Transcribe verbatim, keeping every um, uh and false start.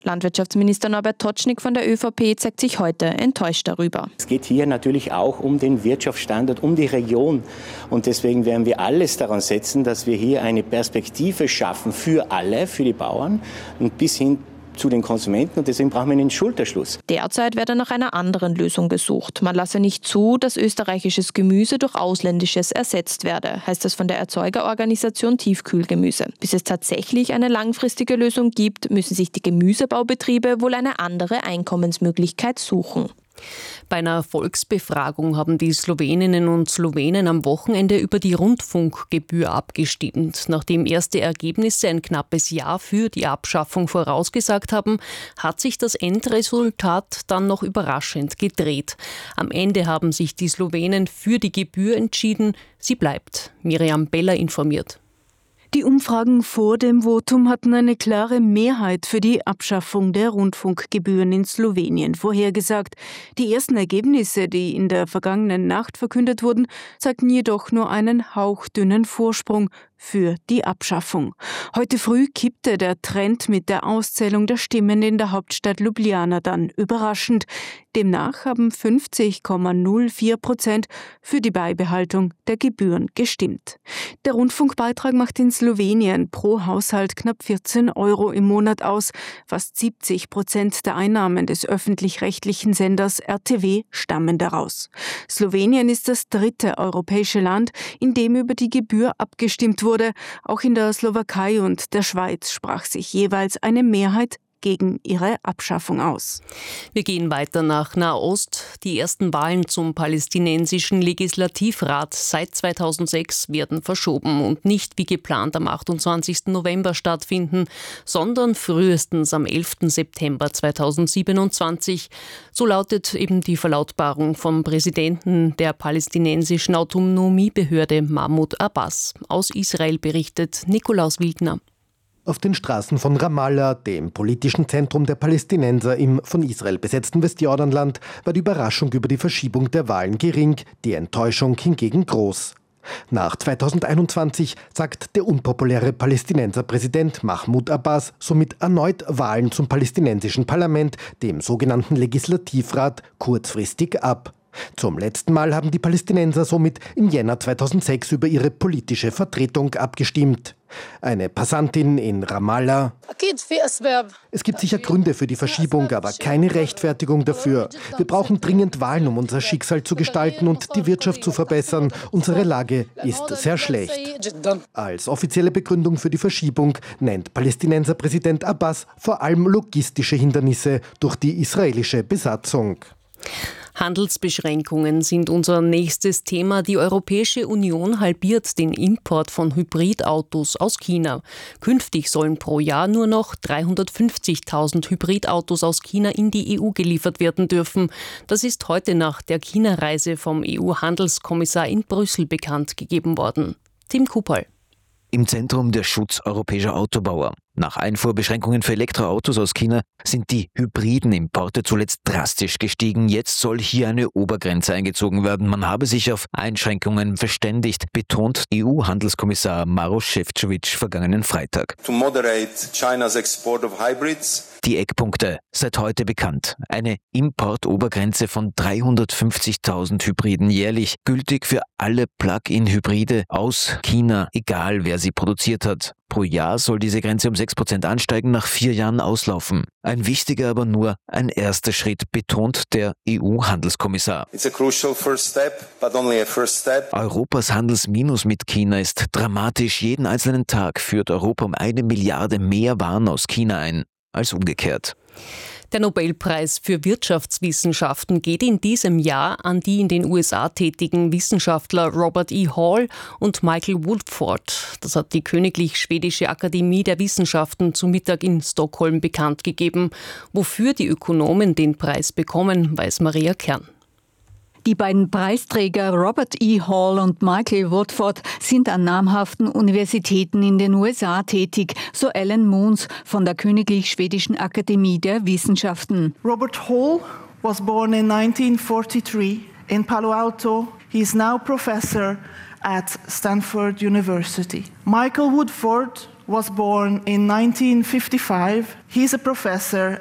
Landwirtschaftsminister Norbert Totschnig von der ÖVP zeigt sich heute enttäuscht darüber. Es geht hier natürlich auch um den Wirtschaftsstandort, um die Region. Und deswegen werden wir alles daran setzen, dass wir hier eine Perspektive schaffen für alle, für die Bauern und bis hin zu den Konsumenten. Und deswegen brauchen wir einen Schulterschluss. Derzeit werde nach einer anderen Lösung gesucht. Man lasse nicht zu, dass österreichisches Gemüse durch ausländisches ersetzt werde, heißt es von der Erzeugerorganisation Tiefkühlgemüse. Bis es tatsächlich eine langfristige Lösung gibt, müssen sich die Gemüsebaubetriebe wohl eine andere Einkommensmöglichkeit suchen. Bei einer Volksbefragung haben die Sloweninnen und Slowenen am Wochenende über die Rundfunkgebühr abgestimmt. Nachdem erste Ergebnisse ein knappes Ja für die Abschaffung vorausgesagt haben, hat sich das Endresultat dann noch überraschend gedreht. Am Ende haben sich die Slowenen für die Gebühr entschieden. Sie bleibt. Miriam Beller informiert. Die Umfragen vor dem Votum hatten eine klare Mehrheit für die Abschaffung der Rundfunkgebühren in Slowenien vorhergesagt. Die ersten Ergebnisse, die in der vergangenen Nacht verkündet wurden, zeigten jedoch nur einen hauchdünnen Vorsprung für die Abschaffung. Heute früh kippte der Trend mit der Auszählung der Stimmen in der Hauptstadt Ljubljana dann überraschend. Demnach haben fünfzig Komma null vier Prozent für die Beibehaltung der Gebühren gestimmt. Der Rundfunkbeitrag macht in Slowenien pro Haushalt knapp vierzehn Euro im Monat aus. Fast siebzig Prozent der Einnahmen des öffentlich-rechtlichen Senders R T W stammen daraus. Slowenien ist das dritte europäische Land, in dem über die Gebühr abgestimmt wurde. Auch in der Slowakei und der Schweiz sprach sich jeweils eine Mehrheit gegen ihre Abschaffung aus. Wir gehen weiter nach Nahost. Die ersten Wahlen zum palästinensischen Legislativrat seit zweitausendsechs werden verschoben und nicht wie geplant am achtundzwanzigsten November stattfinden, sondern frühestens am elften September zweitausendsiebenundzwanzig. So lautet eben die Verlautbarung vom Präsidenten der palästinensischen Autonomiebehörde Mahmoud Abbas. Aus Israel berichtet Nikolaus Wildner. Auf den Straßen von Ramallah, dem politischen Zentrum der Palästinenser im von Israel besetzten Westjordanland, war die Überraschung über die Verschiebung der Wahlen gering, die Enttäuschung hingegen groß. Nach zweitausendeinundzwanzig sagt der unpopuläre Palästinenserpräsident Mahmoud Abbas somit erneut Wahlen zum palästinensischen Parlament, dem sogenannten Legislativrat, kurzfristig ab. Zum letzten Mal haben die Palästinenser somit im Jänner zweitausendsechs über ihre politische Vertretung abgestimmt. Eine Passantin in Ramallah: Es gibt sicher Gründe für die Verschiebung, aber keine Rechtfertigung dafür. Wir brauchen dringend Wahlen, um unser Schicksal zu gestalten und die Wirtschaft zu verbessern. Unsere Lage ist sehr schlecht. Als offizielle Begründung für die Verschiebung nennt Palästinenserpräsident Abbas vor allem logistische Hindernisse durch die israelische Besatzung. Handelsbeschränkungen sind unser nächstes Thema. Die Europäische Union halbiert den Import von Hybridautos aus China. Künftig sollen pro Jahr nur noch dreihundertfünfzigtausend Hybridautos aus China in die E U geliefert werden dürfen. Das ist heute nach der China-Reise vom E U-Handelskommissar in Brüssel bekannt gegeben worden. Tim Kupal. Im Zentrum der Schutz europäischer Autobauer. Nach Einfuhrbeschränkungen für Elektroautos aus China sind die hybriden Importe zuletzt drastisch gestiegen. Jetzt soll hier eine Obergrenze eingezogen werden. Man habe sich auf Einschränkungen verständigt, betont E U-Handelskommissar Maroš Šefčovič vergangenen Freitag. To moderate China's export of hybrids. Die Eckpunkte seit heute bekannt. Eine Importobergrenze von dreihundertfünfzigtausend Hybriden jährlich, gültig für alle Plug-in-Hybride aus China, egal wer sie produziert hat. Pro Jahr soll diese Grenze um sechs Prozent ansteigen, nach vier Jahren auslaufen. Ein wichtiger, aber nur ein erster Schritt, betont der E U-Handelskommissar. It's a crucial first step, but only a first step. Europas Handelsminus mit China ist dramatisch. Jeden einzelnen Tag führt Europa um eine Milliarde mehr Waren aus China ein als umgekehrt. Der Nobelpreis für Wirtschaftswissenschaften geht in diesem Jahr an die in den U S A tätigen Wissenschaftler Robert E. Hall und Michael Woodford. Das hat die Königlich Schwedische Akademie der Wissenschaften zu Mittag in Stockholm bekannt gegeben. Wofür die Ökonomen den Preis bekommen, weiß Maria Kern. Die beiden Preisträger Robert E. Hall und Michael Woodford sind an namhaften Universitäten in den U S A tätig, so Alan Moons von der Königlich Schwedischen Akademie der Wissenschaften. Robert Hall was born in nineteen forty-three in Palo Alto. He is now professor at Stanford University. Michael Woodford was born in nineteen fifty-five. He's a professor